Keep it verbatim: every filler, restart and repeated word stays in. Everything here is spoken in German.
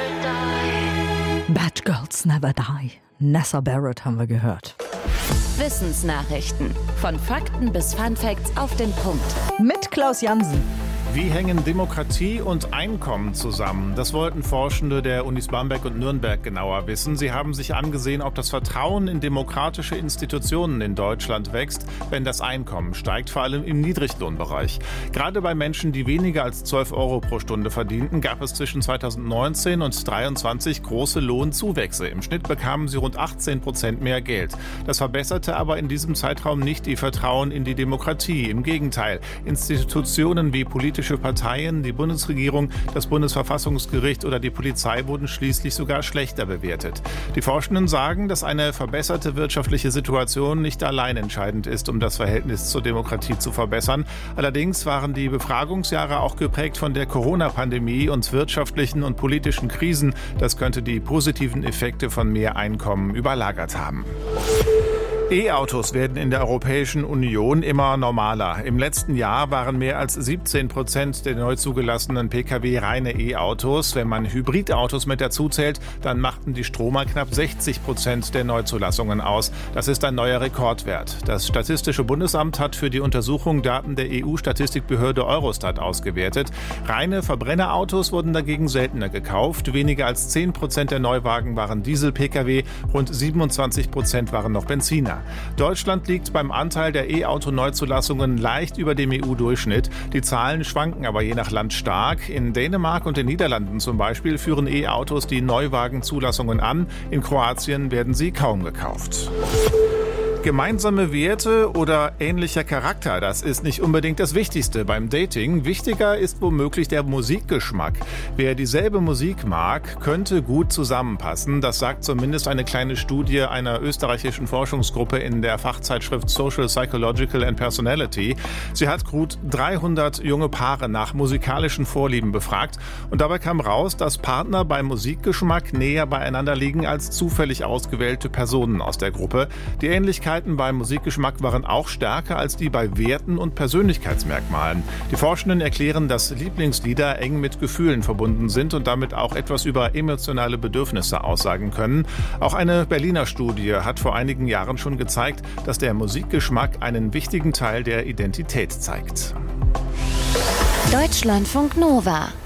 Bad Girls Never Die. Nessa Barrett haben wir gehört. Wissensnachrichten. Von Fakten bis Funfacts auf den Punkt. Mit Klaus Jansen. Wie hängen Demokratie und Einkommen zusammen? Das wollten Forschende der Unis Bamberg und Nürnberg genauer wissen. Sie haben sich angesehen, ob das Vertrauen in demokratische Institutionen in Deutschland wächst, wenn das Einkommen steigt, vor allem im Niedriglohnbereich. Gerade bei Menschen, die weniger als zwölf Euro pro Stunde verdienten, gab es zwischen zweitausendneunzehn und zweitausenddreiundzwanzig große Lohnzuwächse. Im Schnitt bekamen sie rund achtzehn Prozent mehr Geld. Das verbesserte aber in diesem Zeitraum nicht ihr Vertrauen in die Demokratie. Im Gegenteil, Institutionen wie politische Parteien, die Bundesregierung, das Bundesverfassungsgericht oder die Polizei wurden schließlich sogar schlechter bewertet. Die Forschenden sagen, dass eine verbesserte wirtschaftliche Situation nicht allein entscheidend ist, um das Verhältnis zur Demokratie zu verbessern. Allerdings waren die Befragungsjahre auch geprägt von der Corona-Pandemie und wirtschaftlichen und politischen Krisen. Das könnte die positiven Effekte von mehr Einkommen überlagert haben. E-Autos werden in der Europäischen Union immer normaler. Im letzten Jahr waren mehr als siebzehn Prozent der neu zugelassenen Pkw reine E-Autos. Wenn man Hybridautos mit dazu zählt, dann machten die Stromer knapp sechzig Prozent der Neuzulassungen aus. Das ist ein neuer Rekordwert. Das Statistische Bundesamt hat für die Untersuchung Daten der E U-Statistikbehörde Eurostat ausgewertet. Reine Verbrennerautos wurden dagegen seltener gekauft. Weniger als zehn Prozent der Neuwagen waren Diesel-Pkw, rund siebenundzwanzig Prozent waren noch Benziner. Deutschland liegt beim Anteil der E-Auto-Neuzulassungen leicht über dem E U-Durchschnitt. Die Zahlen schwanken aber je nach Land stark. In Dänemark und den Niederlanden zum Beispiel führen E-Autos die Neuwagenzulassungen an. In Kroatien werden sie kaum gekauft. Gemeinsame Werte oder ähnlicher Charakter, das ist nicht unbedingt das Wichtigste beim Dating. Wichtiger ist womöglich der Musikgeschmack. Wer dieselbe Musik mag, könnte gut zusammenpassen. Das sagt zumindest eine kleine Studie einer österreichischen Forschungsgruppe in der Fachzeitschrift Social, Psychological and Personality. Sie hat gut dreihundert junge Paare nach musikalischen Vorlieben befragt. Und dabei kam raus, dass Partner beim Musikgeschmack näher beieinander liegen als zufällig ausgewählte Personen aus der Gruppe. Die Ähnlichkeit beim Musikgeschmack waren auch stärker als die bei Werten und Persönlichkeitsmerkmalen. Die Forschenden erklären, dass Lieblingslieder eng mit Gefühlen verbunden sind und damit auch etwas über emotionale Bedürfnisse aussagen können. Auch eine Berliner Studie hat vor einigen Jahren schon gezeigt, dass der Musikgeschmack einen wichtigen Teil der Identität zeigt. Deutschlandfunk Nova